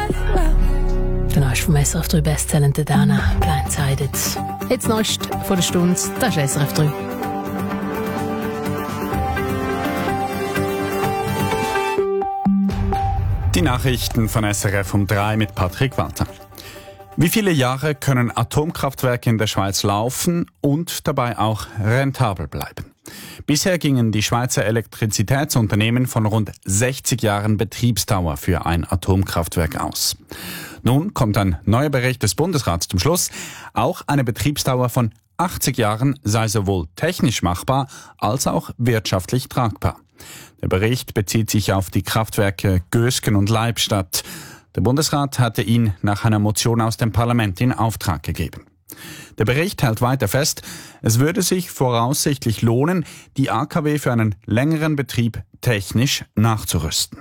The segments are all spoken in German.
Der neueste vom SRF 3 Bestseller Dana, Blindsided. Jetzt neuest von der Stunde, das ist SRF 3. Die Nachrichten von SRF um 3 mit Patrick Walter. Wie viele Jahre können Atomkraftwerke in der Schweiz laufen und dabei auch rentabel bleiben? Bisher gingen die Schweizer Elektrizitätsunternehmen von rund 60 Jahren Betriebsdauer für ein Atomkraftwerk aus. Nun kommt ein neuer Bericht des Bundesrats zum Schluss. Auch eine Betriebsdauer von 80 Jahren sei sowohl technisch machbar als auch wirtschaftlich tragbar. Der Bericht bezieht sich auf die Kraftwerke Gösgen und Leibstadt. Der Bundesrat hatte ihn nach einer Motion aus dem Parlament in Auftrag gegeben. Der Bericht hält weiter fest, es würde sich voraussichtlich lohnen, die AKW für einen längeren Betrieb technisch nachzurüsten.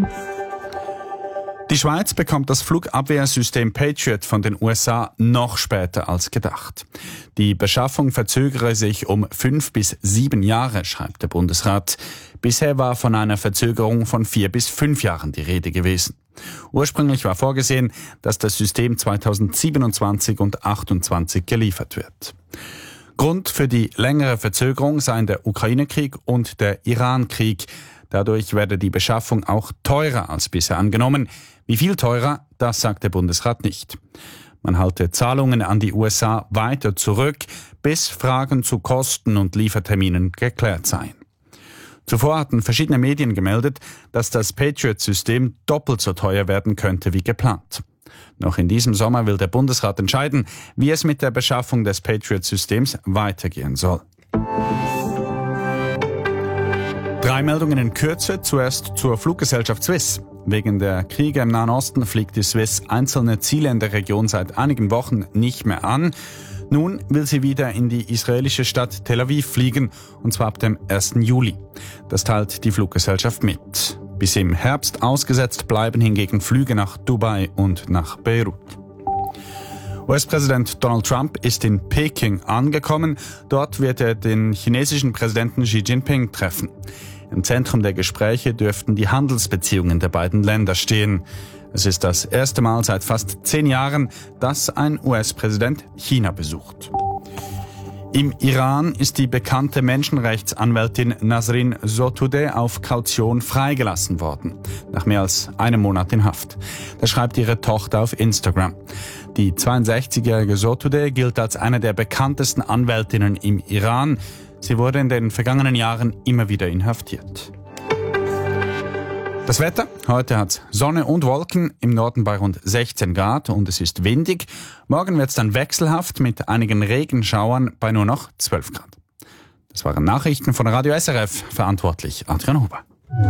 Die Schweiz bekommt das Flugabwehrsystem Patriot von den USA noch später als gedacht. Die Beschaffung verzögere sich um 5 bis 7 Jahre, schreibt der Bundesrat. Bisher war von einer Verzögerung von 4 bis 5 Jahren die Rede gewesen. Ursprünglich war vorgesehen, dass das System 2027 und 2028 geliefert wird. Grund für die längere Verzögerung seien der Ukraine-Krieg und der Iran-Krieg. Dadurch werde die Beschaffung auch teurer als bisher angenommen. Wie viel teurer, das sagt der Bundesrat nicht. Man halte Zahlungen an die USA weiter zurück, bis Fragen zu Kosten und Lieferterminen geklärt seien. Zuvor hatten verschiedene Medien gemeldet, dass das Patriot-System doppelt so teuer werden könnte wie geplant. Noch in diesem Sommer will der Bundesrat entscheiden, wie es mit der Beschaffung des Patriot-Systems weitergehen soll. 3 Meldungen in Kürze, zuerst zur Fluggesellschaft Swiss. Wegen der Kriege im Nahen Osten fliegt die Swiss einzelne Ziele in der Region seit einigen Wochen nicht mehr an. Nun will sie wieder in die israelische Stadt Tel Aviv fliegen, und zwar ab dem 1. Juli. Das teilt die Fluggesellschaft mit. Bis im Herbst ausgesetzt bleiben hingegen Flüge nach Dubai und nach Beirut. US-Präsident Donald Trump ist in Peking angekommen. Dort wird er den chinesischen Präsidenten Xi Jinping treffen. Im Zentrum der Gespräche dürften die Handelsbeziehungen der beiden Länder stehen. Es ist das erste Mal seit fast 10 Jahren, dass ein US-Präsident China besucht. Im Iran ist die bekannte Menschenrechtsanwältin Nasrin Sotoudeh auf Kaution freigelassen worden, nach mehr als einem Monat in Haft. Das schreibt ihre Tochter auf Instagram. Die 62-jährige Sotoudeh gilt als eine der bekanntesten Anwältinnen im Iran. Sie wurde in den vergangenen Jahren immer wieder inhaftiert. Das Wetter. Heute hat Sonne und Wolken, im Norden bei rund 16 Grad und es ist windig. Morgen wird es dann wechselhaft mit einigen Regenschauern bei nur noch 12 Grad. Das waren Nachrichten von Radio SRF, verantwortlich Adrian Huber.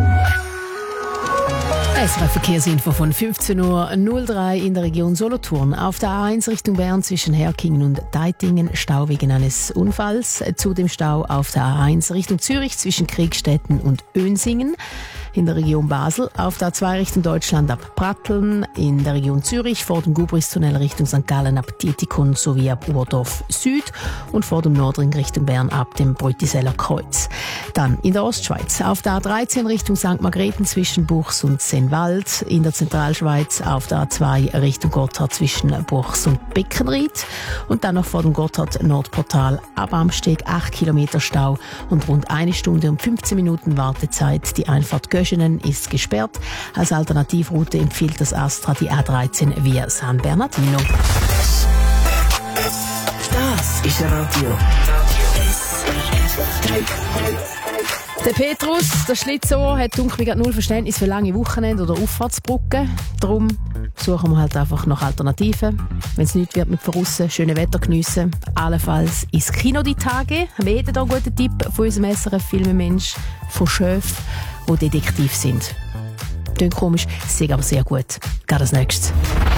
SRF-Verkehrsinfo von 15.03 Uhr in der Region Solothurn. Auf der A1 Richtung Bern zwischen Herkingen und Deitingen Stau wegen eines Unfalls. Zudem Stau auf der A1 Richtung Zürich zwischen Kriegstetten und Önsingen. In der Region Basel, auf der A2 Richtung Deutschland ab Pratteln, in der Region Zürich vor dem Gubristunnel Richtung St. Gallen ab Dietikon sowie ab Urdorf Süd und vor dem Nordring Richtung Bern ab dem Brütiseller Kreuz. Dann in der Ostschweiz, auf der A13 Richtung St. Margrethen zwischen Buchs und Sennwald, in der Zentralschweiz auf der A2 Richtung Gotthard zwischen Buchs und Beckenried und dann noch vor dem Gotthard Nordportal ab Amsteg 8 Kilometer Stau und rund 1 Stunde und 15 Minuten Wartezeit. Die Einfahrt Göschenen ist gesperrt. Als Alternativroute empfiehlt das Astra die A13 via San Bernardino. Das ist Radio. Der Petrus, der Schlitzohr, hat dunkel null Verständnis für lange Wochenende oder Auffahrtsbrücken. Darum suchen wir halt einfach nach Alternativen. Wenn es nichts wird mit Verrussen, schöne Wetter geniessen. Allenfalls ins Kino die Tage. Wir hätten hier einen guten Tipp von unserem SRF-Filmemensch, von Schöf, die Detektiv sind. Klingt komisch, ist aber sehr gut. Gerade als nächstes.